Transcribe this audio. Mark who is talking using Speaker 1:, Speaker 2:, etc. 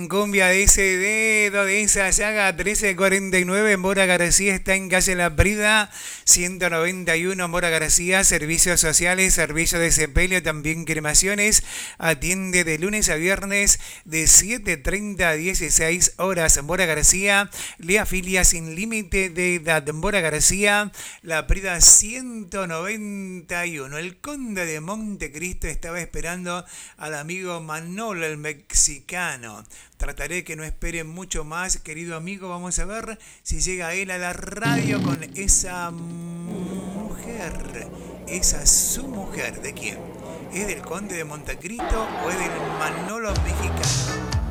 Speaker 1: Cumbia de ese dedo, de esa llaga 1349, Mora García está en calle La Brida, 191 Mora García, servicios sociales, servicio de sepelio, también cremaciones, atiende de lunes a viernes de 7:30 a 16 horas. Mora García le afilia sin límite de edad. Mora García, La Brida 191. El conde de Montecristo estaba esperando al amigo Manolo el mexicano. Trataré que no espere mucho más, querido amigo. Vamos a ver si llega él a la radio con esa mujer. Esa su mujer. ¿De quién? ¿Es del conde de Montecristo o es del Manolo mexicano?